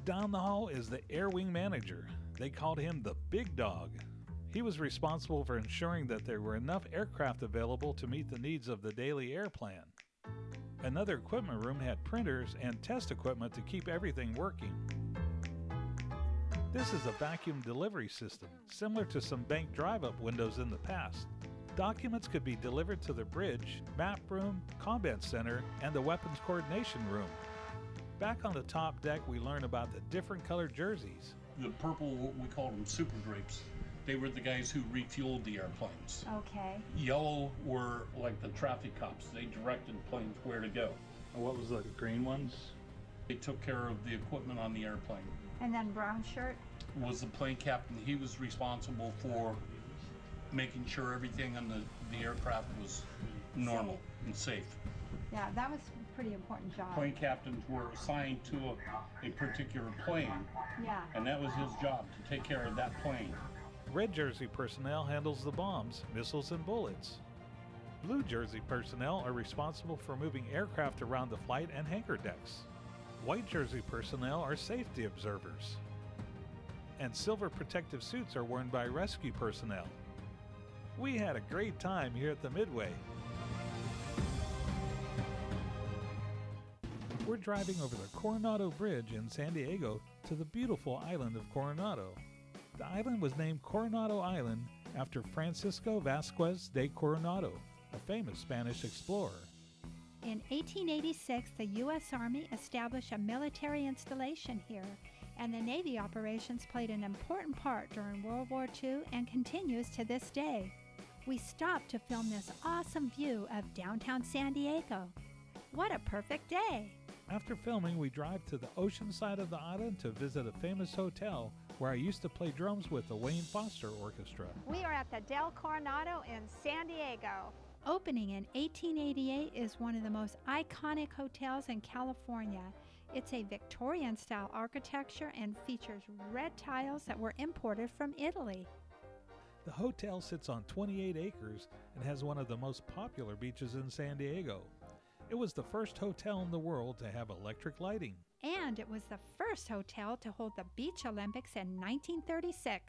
Down the hall is the Air Wing manager. They called him the Big Dog. He was responsible for ensuring that there were enough aircraft available to meet the needs of the daily air plan. Another equipment room had printers and test equipment to keep everything working. This is a vacuum delivery system, similar to some bank drive-up windows in the past. Documents could be delivered to the bridge, map room, combat center, and the weapons coordination room. Back on the top deck, we learn about the different colored jerseys. The purple, we called them super drapes. They were the guys who refueled the airplanes. Okay. Yellow were like the traffic cops. They directed planes where to go. And what was the green ones? They took care of the equipment on the airplane. And then brown shirt? Was the plane captain. He was responsible for making sure everything on the aircraft was normal and safe. Yeah, that was a pretty important job. Plane captains were assigned to a particular plane, Yeah. and that was his job, to take care of that plane. Red jersey personnel handles the bombs, missiles, and bullets. Blue jersey personnel are responsible for moving aircraft around the flight and hangar decks. White jersey personnel are safety observers. And silver protective suits are worn by rescue personnel. We had a great time here at the Midway. We're driving over the Coronado Bridge in San Diego to the beautiful island of Coronado. The island was named Coronado Island after Francisco Vasquez de Coronado, a famous Spanish explorer. In 1886, the U.S. Army established a military installation here, and the Navy operations played an important part during World War II and continues to this day. We stopped to film this awesome view of downtown San Diego. What a perfect day! After filming, we drive to the ocean side of the island to visit a famous hotel where I used to play drums with the Wayne Foster Orchestra. We are at the Del Coronado in San Diego. Opening in 1888 is one of the most iconic hotels in California. It's a Victorian-style architecture and features red tiles that were imported from Italy. The hotel sits on 28 acres and has one of the most popular beaches in San Diego. It was the first hotel in the world to have electric lighting. And it was the first hotel to hold the Beach Olympics in 1936.